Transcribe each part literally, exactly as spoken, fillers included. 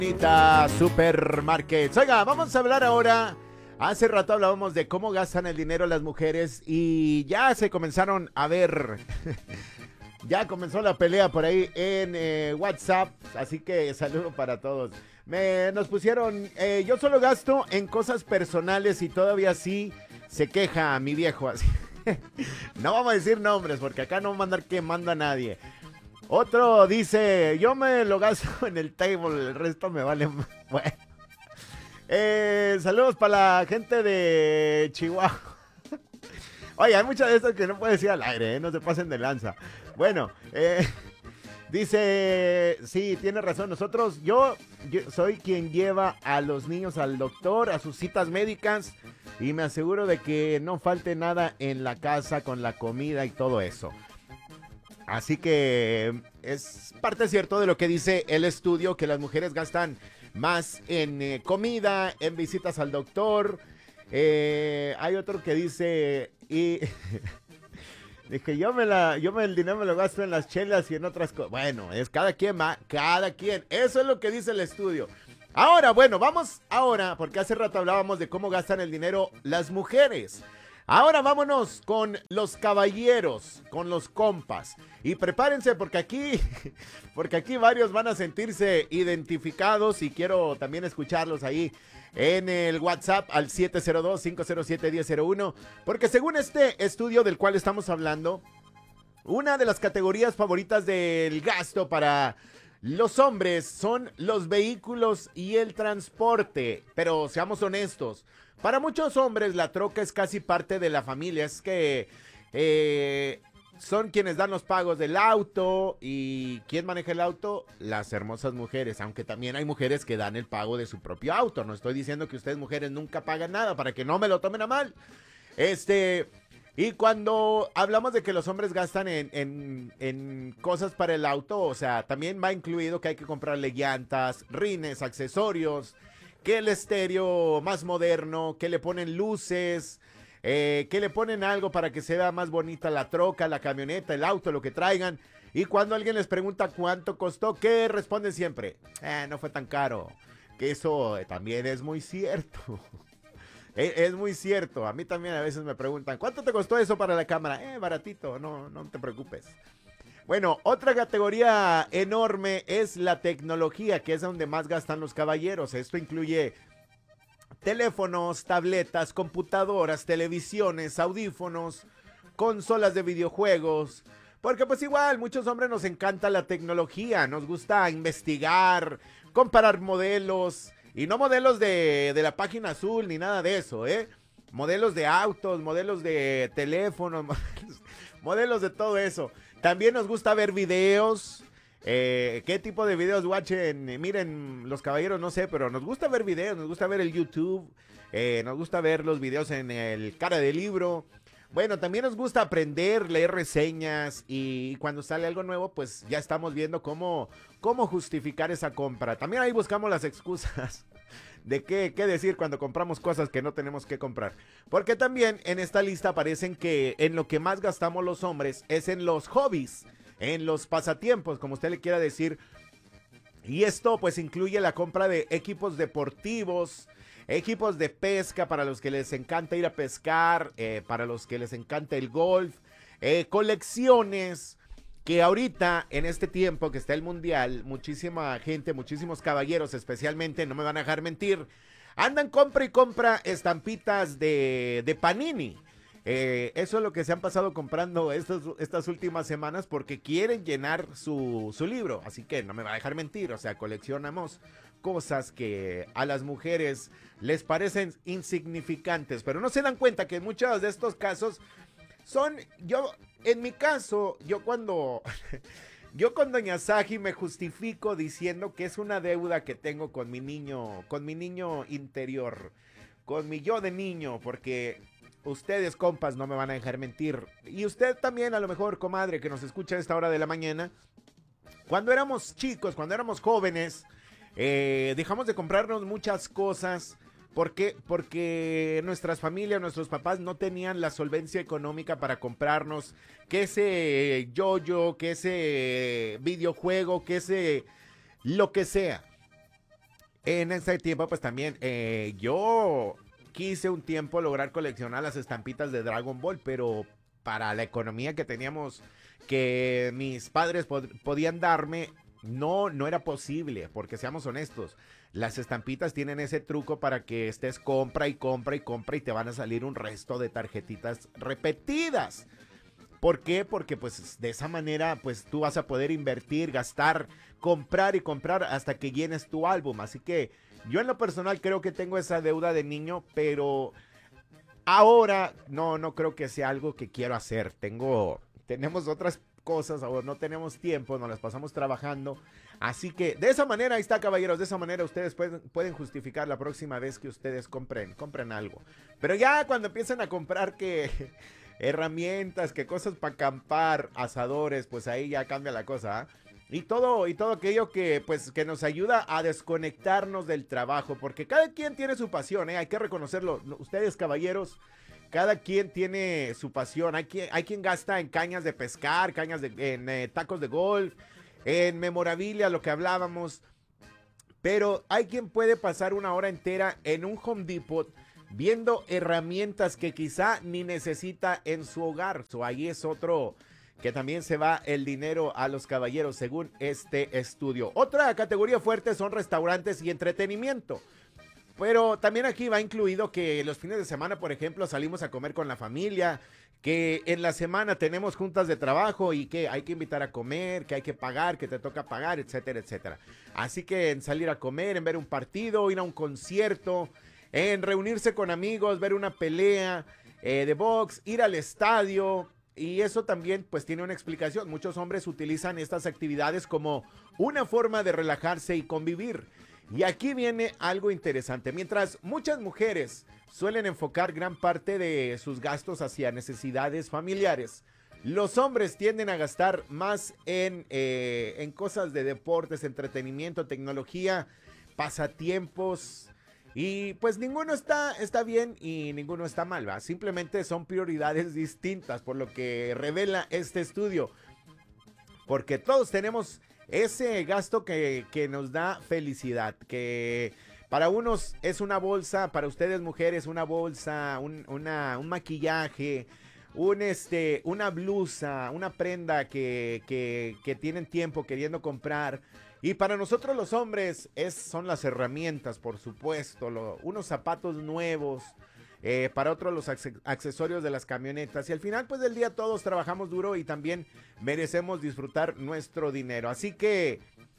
Bonita Supermarket. Oiga, vamos a hablar ahora. Hace rato hablábamos de cómo gastan el dinero las mujeres y ya se comenzaron a ver. Ya comenzó la pelea por ahí en eh, WhatsApp, así que saludo para todos. Me, nos pusieron, eh, yo solo gasto en cosas personales y todavía sí se queja mi viejo. Así. No vamos a decir nombres porque acá no vamos a mandar quemando a nadie. Otro dice, yo me lo gasto en el table, el resto me vale. Bueno. Eh, saludos para la gente de Chihuahua. Oye, hay muchas de estas que no puedo decir al aire, ¿eh? No se pasen de lanza. Bueno, eh, dice, sí, tiene razón. Nosotros, yo, yo soy quien lleva a los niños al doctor, a sus citas médicas, y me aseguro de que no falte nada en la casa con la comida y todo eso. Así que es parte cierto de lo que dice el estudio, que las mujeres gastan más en eh, comida, en visitas al doctor. Eh, hay otro que dice, y dije, yo me la, yo me el dinero me lo gasto en las chelas y en otras cosas. Bueno, es cada quien, va, cada quien. Eso es lo que dice el estudio. Ahora, bueno, vamos ahora, porque hace rato hablábamos de cómo gastan el dinero las mujeres. Ahora vámonos con los caballeros, con los compas. Y prepárense porque aquí, porque aquí varios van a sentirse identificados y quiero también escucharlos ahí en el WhatsApp al siete cero dos, cinco cero siete, uno cero cero uno. Porque según este estudio del cual estamos hablando, una de las categorías favoritas del gasto para los hombres son los vehículos y el transporte. Pero seamos honestos, para muchos hombres la troca es casi parte de la familia. Es que eh, son quienes dan los pagos del auto. ¿Y quién maneja el auto? Las hermosas mujeres. Aunque también hay mujeres que dan el pago de su propio auto. No estoy diciendo que ustedes mujeres nunca pagan nada, para que no me lo tomen a mal. Este... Y cuando hablamos de que los hombres gastan en, en, en cosas para el auto, o sea, también va incluido que hay que comprarle llantas, rines, accesorios, que el estéreo más moderno, que le ponen luces, eh, que le ponen algo para que se vea más bonita la troca, la camioneta, el auto, lo que traigan. Y cuando alguien les pregunta cuánto costó, ¿qué responden siempre? Eh, no fue tan caro. Que eso también es muy cierto. Es, es muy cierto, a mí también a veces me preguntan, ¿cuánto te costó eso para la cámara? Eh, baratito, no, no te preocupes. Bueno, otra categoría enorme es la tecnología, que es donde más gastan los caballeros. Esto incluye teléfonos, tabletas, computadoras, televisiones, audífonos, consolas de videojuegos. Porque pues igual, muchos hombres nos encanta la tecnología, nos gusta investigar, comparar modelos. Y no modelos de, de la página azul ni nada de eso, ¿eh? Modelos de autos, modelos de teléfonos, modelos, modelos de todo eso. También nos gusta ver videos. Eh, ¿Qué tipo de videos watchen? Miren, los caballeros, no sé, pero nos gusta ver videos, nos gusta ver el YouTube. Eh, nos gusta ver los videos en el Cara de Libro. Bueno, también nos gusta aprender, leer reseñas y cuando sale algo nuevo, pues ya estamos viendo cómo, cómo justificar esa compra. También ahí buscamos las excusas de qué, qué decir cuando compramos cosas que no tenemos que comprar. Porque también en esta lista aparecen que en lo que más gastamos los hombres es en los hobbies, en los pasatiempos, como usted le quiera decir. Y esto pues incluye la compra de equipos deportivos, equipos de pesca para los que les encanta ir a pescar, eh, para los que les encanta el golf, eh, colecciones, que ahorita en este tiempo que está el mundial, muchísima gente, muchísimos caballeros especialmente, no me van a dejar mentir, andan compra y compra estampitas de, de Panini. Eh, eso es lo que se han pasado comprando estos, estas últimas semanas porque quieren llenar su, su libro, así que no me va a dejar mentir, o sea, coleccionamos cosas que a las mujeres les parecen insignificantes, pero no se dan cuenta que en muchos de estos casos son, yo, en mi caso, yo cuando, yo con Doña Saji me justifico diciendo que es una deuda que tengo con mi niño, con mi niño interior, con mi yo de niño, porque ustedes, compas, no me van a dejar mentir, y usted también, a lo mejor, comadre, que nos escucha a esta hora de la mañana, cuando éramos chicos, cuando éramos jóvenes, Eh, dejamos de comprarnos muchas cosas. ¿Por qué? Porque nuestras familias, nuestros papás no tenían la solvencia económica para comprarnos que ese yo-yo, que ese videojuego, que ese lo que sea. en ese tiempo pues también eh, yo quise un tiempo lograr coleccionar las estampitas de Dragon Ball, pero para la economía que teníamos, que mis padres pod- podían darme, no, no era posible, porque seamos honestos, las estampitas tienen ese truco para que estés compra y compra y compra y te van a salir un resto de tarjetitas repetidas. ¿Por qué? Porque pues de esa manera pues tú vas a poder invertir, gastar, comprar y comprar hasta que llenes tu álbum. Así que yo en lo personal creo que tengo esa deuda de niño, pero ahora no, no creo que sea algo que quiero hacer. Tengo, tenemos otras cosas, o no tenemos tiempo, nos las pasamos trabajando. Así que de esa manera, ahí está, caballeros, de esa manera ustedes pueden, pueden justificar la próxima vez que ustedes compren, compren algo. Pero ya cuando empiecen a comprar que herramientas, que cosas para acampar, asadores, pues ahí ya cambia la cosa, ¿eh? Y todo, y todo aquello que, pues, que nos ayuda a desconectarnos del trabajo, porque cada quien tiene su pasión, ¿eh? Hay que reconocerlo. Ustedes, caballeros, cada quien tiene su pasión. Hay quien, hay quien gasta en cañas de pescar, cañas de, en eh, tacos de golf, en memorabilia, lo que hablábamos. Pero hay quien puede pasar una hora entera en un Home Depot viendo herramientas que quizá ni necesita en su hogar. So, ahí es otro que también se va el dinero a los caballeros, según este estudio. Otra categoría fuerte son restaurantes y entretenimiento. Pero también aquí va incluido que los fines de semana, por ejemplo, salimos a comer con la familia, que en la semana tenemos juntas de trabajo y que hay que invitar a comer, que hay que pagar, que te toca pagar, etcétera, etcétera. Así que en salir a comer, en ver un partido, ir a un concierto, en reunirse con amigos, ver una pelea eh, de box, ir al estadio. Y eso también pues tiene una explicación. Muchos hombres utilizan estas actividades como una forma de relajarse y convivir. Y aquí viene algo interesante. Mientras muchas mujeres suelen enfocar gran parte de sus gastos hacia necesidades familiares, los hombres tienden a gastar más en, eh, en cosas de deportes, entretenimiento, tecnología, pasatiempos. Y pues ninguno está, está bien y ninguno está mal, ¿va? Simplemente son prioridades distintas, por lo que revela este estudio. Porque todos tenemos ese gasto que, que nos da felicidad, que para unos es una bolsa, para ustedes mujeres una bolsa, un, una, un maquillaje, un este, una blusa, una prenda que, que, que tienen tiempo queriendo comprar. Y para nosotros los hombres es, son las herramientas, por supuesto, lo, unos zapatos nuevos, eh, para otros los acce- accesorios de las camionetas. Y al final pues del día todos trabajamos duro y también merecemos disfrutar nuestro dinero. Así que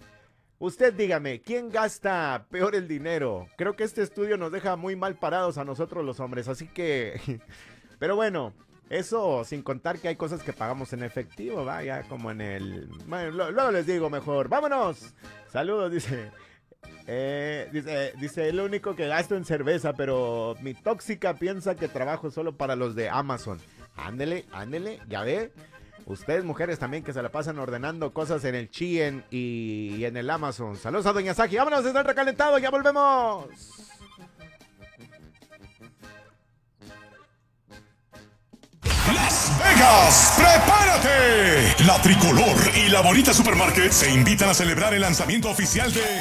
usted dígame, ¿quién gasta peor el dinero? Creo que este estudio nos deja muy mal parados a nosotros los hombres, así que... Pero bueno... Eso sin contar que hay cosas que pagamos en efectivo, vaya, como en el... Bueno, lo, luego les digo mejor. ¡Vámonos! Saludos, dice. Eh, dice, dice, el único que gasto en cerveza, pero mi tóxica piensa que trabajo solo para los de Amazon. Ándele, ándele, ya ve. Ustedes mujeres también que se la pasan ordenando cosas en el Shein y, y en el Amazon. Saludos a Doña Saki. ¡Vámonos! ¡Están recalentados! ¡Ya volvemos! Las Vegas, prepárate. La Tricolor y la Bonita Supermarket se invitan a celebrar el lanzamiento oficial de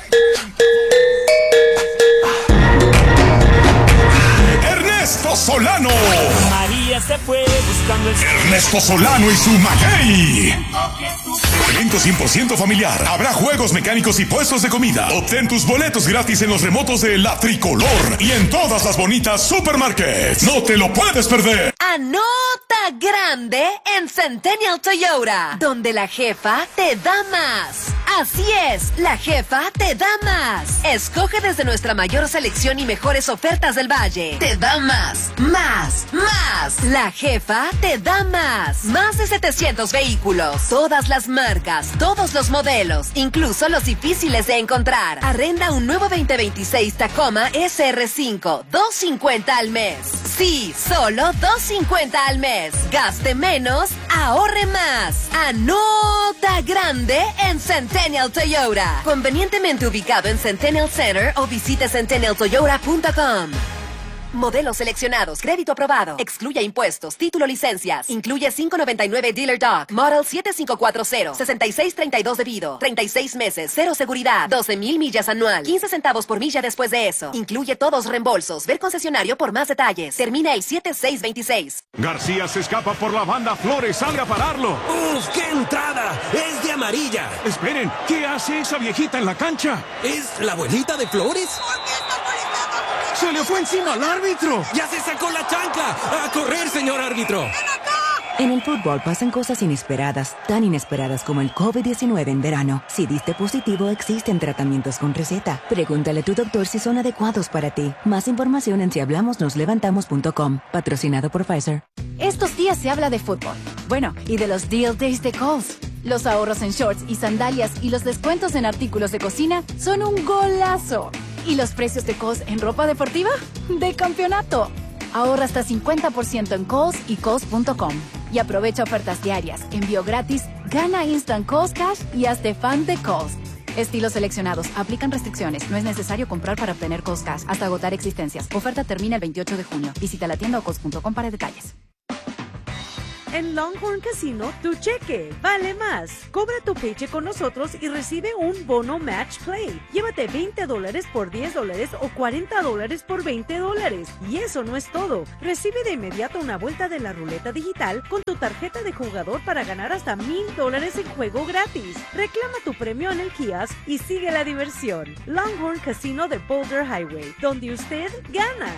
Ernesto Solano. María se fue buscando el... Ernesto Solano y su Maguey. Evento cien por ciento familiar. Habrá juegos mecánicos y puestos de comida. Obtén tus boletos gratis en los remotos de La Tricolor y en todas las bonitas supermarkets. No te lo puedes perder. Anota grande en Centennial Toyota, donde la jefa te da más. Así es, la jefa te da más. Escoge desde nuestra mayor selección y mejores ofertas del Valle. Te da más, más, más. La jefa te da más. Más de setecientos vehículos, todas las marcas, todos los modelos, incluso los difíciles de encontrar. Arrenda un nuevo veinte veintiséis Tacoma S R cinco, dos cincuenta al mes. Sí, solo dos cincuenta al mes. Gaste menos, ahorre más. Anota grande en Centennial Toyota. Convenientemente ubicado en Centennial Center o visite centennial toyota punto com. Modelos seleccionados. Crédito aprobado. Excluye impuestos. Título licencias. Incluye cinco noventa y nueve Dealer Dog. Model siete cinco cuatro cero. sesenta y seis treinta y dos debido. treinta y seis meses. Cero seguridad. doce mil millas anual. quince centavos por milla después de eso. Incluye todos reembolsos. Ver concesionario por más detalles. Termina el siete seis veintiséis. García se escapa por la banda. Flores sale a pararlo. ¡Uf, qué entrada! ¡Es de amarilla! Esperen, ¿qué hace esa viejita en la cancha? ¿Es la abuelita de Flores? ¡Se le fue encima al árbitro! ¡Ya se sacó la chancla! ¡A correr, señor árbitro! En el fútbol pasan cosas inesperadas, tan inesperadas como el COVID diecinueve en verano. Si diste positivo, existen tratamientos con receta. Pregúntale a tu doctor si son adecuados para ti. Más información en si hablamos nos levantamos punto com. Patrocinado por Pfizer. Estos días se habla de fútbol. Bueno, y de los Deal Days de Kohl's. Los ahorros en shorts y sandalias y los descuentos en artículos de cocina son un golazo. ¿Y los precios de Kohl's en ropa deportiva? ¡De campeonato! Ahorra hasta cincuenta por ciento en Kohl's y Kohl's punto com. Y aprovecha ofertas diarias, envío gratis, gana Instant Kohl's Cash y hazte fan de Kohl's. Estilos seleccionados. Aplican restricciones. No es necesario comprar para obtener Kohl's Cash hasta agotar existencias. Oferta termina el veintiocho de junio. Visita la tienda o Kohl's punto com para detalles. En Longhorn Casino, tu cheque vale más. Cobra tu paycheck con nosotros y recibe un bono Match Play. Llévate veinte dólares por diez dólares o cuarenta dólares por veinte dólares. Y eso no es todo. Recibe de inmediato una vuelta de la ruleta digital con tu tarjeta de jugador para ganar hasta mil dólares en juego gratis. Reclama tu premio en el kiosk y sigue la diversión. Longhorn Casino de Boulder Highway, donde usted gana.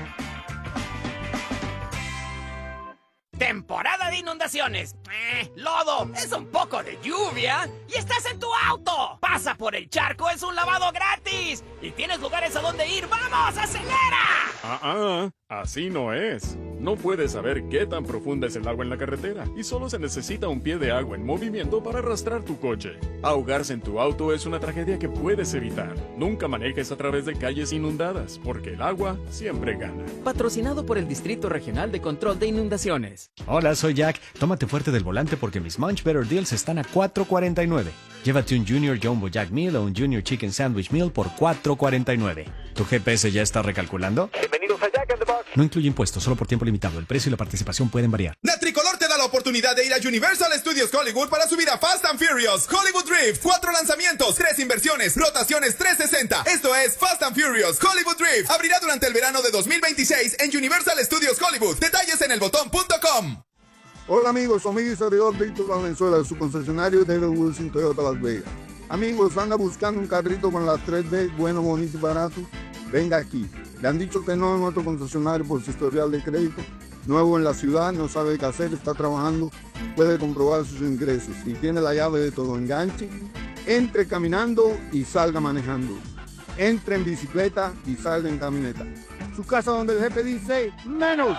Temporada de inundaciones. Eh, lodo, es un poco de lluvia y estás en tu auto. Pasa por el charco, es un lavado gratis. Y tienes lugares a donde ir. ¡Vamos, acelera! Ah, ah, así no es. No puedes saber qué tan profunda es el agua en la carretera y solo se necesita un pie de agua en movimiento para arrastrar tu coche. Ahogarse en tu auto es una tragedia que puedes evitar. Nunca manejes a través de calles inundadas, porque el agua siempre gana. Patrocinado por el Distrito Regional de Control de Inundaciones. Hola, soy Jack. Tómate fuerte del volante porque mis Munch Better Deals están a cuatro cuarenta y nueve. Llévate un Junior Jumbo Jack Meal o un Junior Chicken Sandwich Meal por cuatro cuarenta y nueve. ¿Tu G P S ya está recalculando? Bienvenidos a Jack and the Box. No incluye impuestos, solo por tiempo limitado. El precio y la participación pueden variar. La Tricolor te da la oportunidad de ir a Universal Studios Hollywood para subir a Fast and Furious Hollywood Drift. Cuatro lanzamientos, tres inversiones, rotaciones trescientos sesenta. Esto es Fast and Furious Hollywood Drift. Abrirá durante el verano de dos mil veintiséis en Universal Studios Hollywood. Detalles en el botón punto com. Hola amigos, su amigo y servidor Víctor Valenzuela de su concesionario David Wilson Toyota Las Vegas. Amigos, anda buscando un carrito con las tres B, bueno, bonito y barato. Venga aquí. Le han dicho que no en otro concesionario por su historial de crédito. Nuevo en la ciudad, no sabe qué hacer, está trabajando, puede comprobar sus ingresos. Si tiene la llave de todo enganche, entre caminando y salga manejando. Entre en bicicleta y salga en camioneta. Su casa donde el jefe dice menos.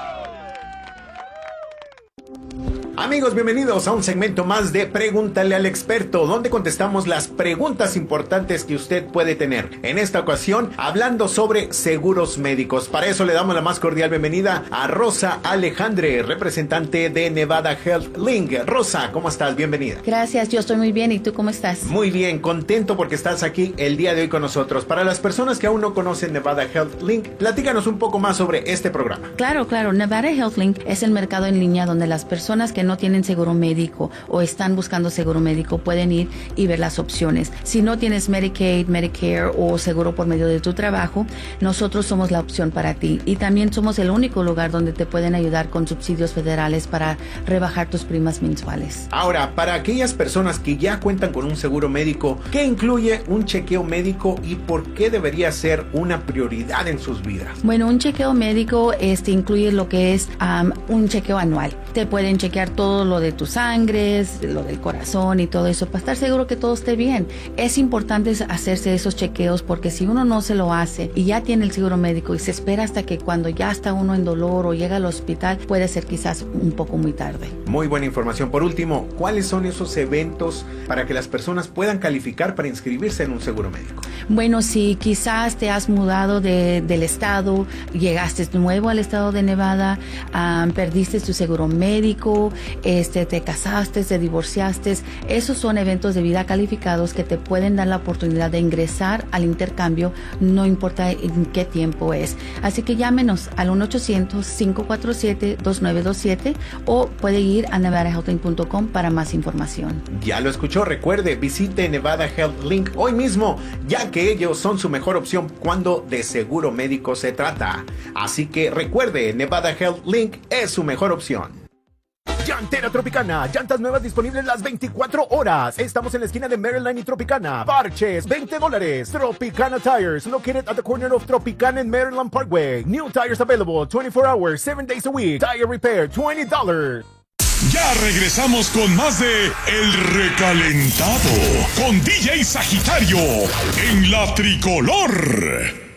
Amigos, bienvenidos a un segmento más de Pregúntale al Experto, donde contestamos las preguntas importantes que usted puede tener. En esta ocasión, hablando sobre seguros médicos. Para eso le damos la más cordial bienvenida a Rosa Alejandre, representante de Nevada Health Link. Rosa, ¿cómo estás? Bienvenida. Gracias, yo estoy muy bien. ¿Y tú cómo estás? Muy bien, contento porque estás aquí el día de hoy con nosotros. Para las personas que aún no conocen Nevada Health Link, platícanos un poco más sobre este programa. Claro, claro. Nevada Health Link es el mercado en línea donde las personas que no tienen seguro médico o están buscando seguro médico pueden ir y ver las opciones. Si no tienes Medicaid, Medicare o seguro por medio de tu trabajo, nosotros somos la opción para ti. Y también somos el único lugar donde te pueden ayudar con subsidios federales para rebajar tus primas mensuales. Ahora, para aquellas personas que ya cuentan con un seguro médico, ¿qué incluye un chequeo médico y por qué debería ser una prioridad en sus vidas? Bueno, un chequeo médico este, incluye lo que es um, un chequeo anual. Te pueden chequear todo lo de tus sangres, lo del corazón y todo eso, para estar seguro que todo esté bien. Es importante hacerse esos chequeos porque si uno no se lo hace y ya tiene el seguro médico y se espera hasta que cuando ya está uno en dolor o llega al hospital, puede ser quizás un poco muy tarde. Muy buena información. Por último, ¿cuáles son esos eventos para que las personas puedan calificar para inscribirse en un seguro médico? Bueno, si quizás te has mudado de, del estado, llegaste nuevo al estado de Nevada, um, perdiste tu seguro médico, este, te casaste, te divorciaste. Esos son eventos de vida calificados que te pueden dar la oportunidad de ingresar al intercambio, no importa en qué tiempo es. Así que llámenos al uno ochocientos, cinco cuatro siete, dos nueve dos siete o puede ir a nevada health link punto com para más información. Ya lo escuchó, recuerde, visite Nevada Health Link hoy mismo, ya que ellos son su mejor opción cuando de seguro médico se trata. Así que recuerde, Nevada Health Link es su mejor opción. Llantera Tropicana, llantas nuevas disponibles las veinticuatro horas. Estamos en la esquina de Maryland y Tropicana. Parches, veinte dólares. Tropicana Tires, located at the corner of Tropicana and Maryland Parkway. New tires available twenty-four hours, seven days a week. Tire repair, twenty dollars. Ya regresamos con más de El Recalentado con D J Sagitario en La Tricolor.